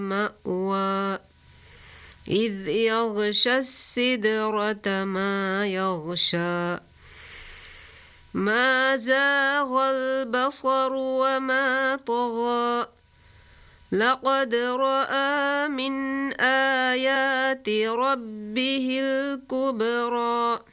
مأوى إذ يغشى السدرة ما يغشى ما زاغ البصر وما طغى لقد رأى من آيات ربه الكبرى